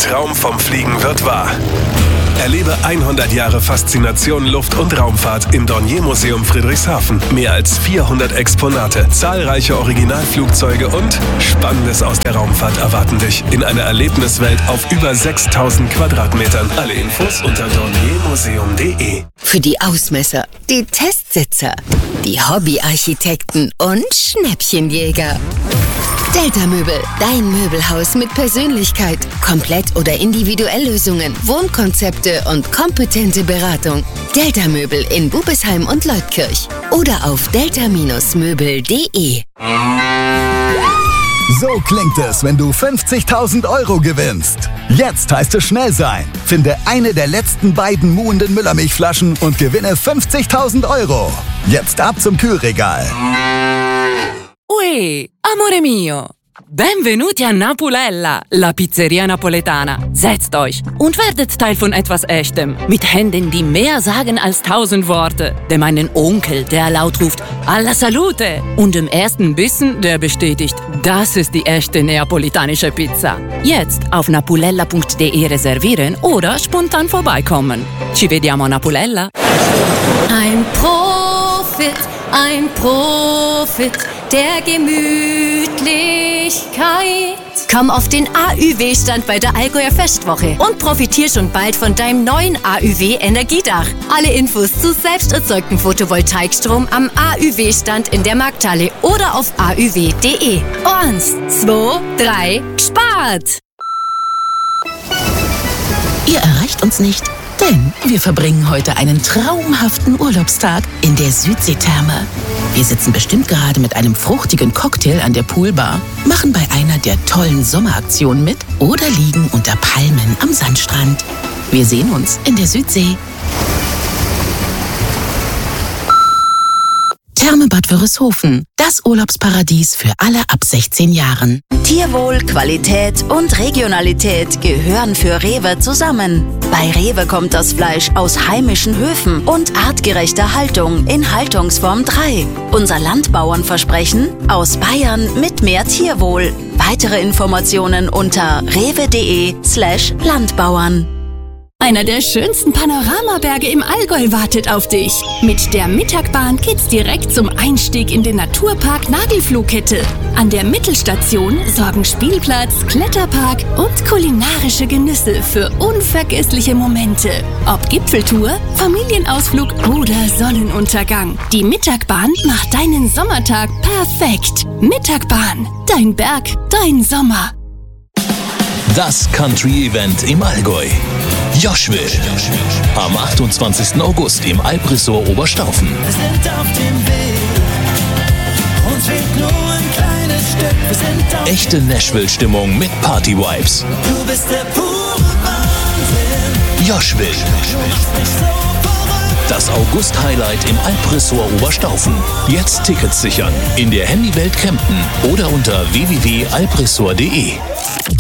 Traum vom Fliegen wird wahr. Erlebe 100 Jahre Faszination Luft- und Raumfahrt im Dornier-Museum Friedrichshafen. Mehr als 400 Exponate, zahlreiche Originalflugzeuge und Spannendes aus der Raumfahrt erwarten dich in einer Erlebniswelt auf über 6000 Quadratmetern. Alle Infos unter dorniermuseum.de. Für die Ausmesser, die Testsitzer, die Hobbyarchitekten und Schnäppchenjäger. Delta Möbel, dein Möbelhaus mit Persönlichkeit. Komplett- oder Individuelllösungen, Wohnkonzepte und kompetente Beratung. Delta Möbel in Bubesheim und Leutkirch oder auf delta-möbel.de. So klingt es, wenn du 50.000 Euro gewinnst. Jetzt heißt es schnell sein. Finde eine der letzten beiden muhenden Müllermilchflaschen und gewinne 50.000 Euro. Jetzt ab zum Kühlregal. Ui, amore mio! Benvenuti a Napulella, la Pizzeria Napoletana. Setzt euch und werdet Teil von etwas Echtem. Mit Händen, die mehr sagen als 1000 Worte. Dem einen Onkel, der laut ruft, alla salute. Und dem ersten Bissen, der bestätigt, das ist die echte neapolitanische Pizza. Jetzt auf napulella.de reservieren oder spontan vorbeikommen. Ci vediamo a Napulella. Ein Profit der Gemütlichkeit. Komm auf den AÜW-Stand bei der Allgäuer Festwoche und profitier schon bald von deinem neuen AÜW-Energiedach. Alle Infos zu selbst erzeugtem Photovoltaikstrom am AÜW-Stand in der Markthalle oder auf AÜW.de. 1, 2, 3, spart! Ihr erreicht uns nicht, denn wir verbringen heute einen traumhaften Urlaubstag in der Südseetherme. Wir sitzen bestimmt gerade mit einem fruchtigen Cocktail an der Poolbar, machen bei einer der tollen Sommeraktionen mit oder liegen unter Palmen am Sandstrand. Wir sehen uns in der Südsee. Therme Bad Wörishofen, das Urlaubsparadies für alle ab 16 Jahren. Tierwohl, Qualität und Regionalität gehören für Rewe zusammen. Bei Rewe kommt das Fleisch aus heimischen Höfen und artgerechter Haltung in Haltungsform 3. Unser Landbauernversprechen: aus Bayern mit mehr Tierwohl. Weitere Informationen unter rewe.de/Landbauern. Einer der schönsten Panoramaberge im Allgäu wartet auf dich. Mit der Mittagbahn geht's direkt zum Einstieg in den Naturpark Nagelfluhkette. An der Mittelstation sorgen Spielplatz, Kletterpark und kulinarische Genüsse für unvergessliche Momente. Ob Gipfeltour, Familienausflug oder Sonnenuntergang. Die Mittagbahn macht deinen Sommertag perfekt. Mittagbahn, dein Berg, dein Sommer. Das Country-Event im Allgäu. Joschwil. Am 28. August im Alpresort Oberstaufen. Wir sind auf dem Weg. Uns fehlt nur ein kleines Stück. Wir sind auf Echte Nashville-Stimmung mit Party-Vibes. Du bist der pure Wahnsinn. Joschwil. Das August-Highlight im Alpresort Oberstaufen. Jetzt Tickets sichern. In der Handywelt Kempten oder unter www.alpresort.de.